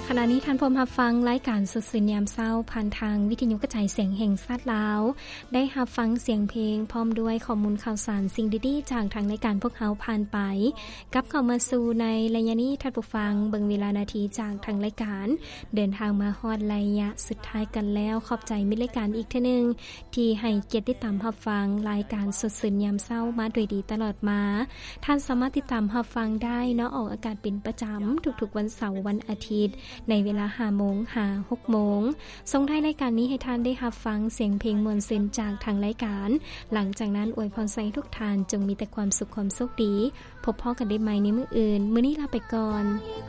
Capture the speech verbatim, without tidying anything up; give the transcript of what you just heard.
ขณะนี้ท่านผู้รับฟังรายการสดสื่อยามเช้าผ่านทางวิทยุกระจายเสียงแห่งชาติลาวได้รับฟังเสียงเพลงพร้อมด้วยข้อมูลข่าวสารสิ่งดีๆจากทางรายการพวกเฮาผ่านไปกลับเข้ามาสู่ในระยะนี้ท่านผู้ฟังเบิ่งเวลานาทีจากทางรายการเดินทางมาฮอดระยะสุดท้ายกันแล้วขอบใจมิตรรายการอีกเทื่อนึงที่ให้เกียรติติดตามรับฟังรายการสดสื่อยามเช้ามาโดยดีตลอดมาท่านสามารถติดตามรับฟังได้เนาะออกอากาศเป็นประจำทุกๆวันเสาร์วันอาทิตย์ในเวลา ห้าโมง ถึง หกโมงส่งท้ายรายการนี้ให้ท่านได้รับฟังเสียงเพลงม่วนซื่นจากทางรายการหลังจากนั้นอวยพรใส่ทุกท่านจงมีแต่ความสุขความโชคดีพบพ้อกันได้ใหม่ในมื้ออื่นมื้อนี้ลาไปก่อน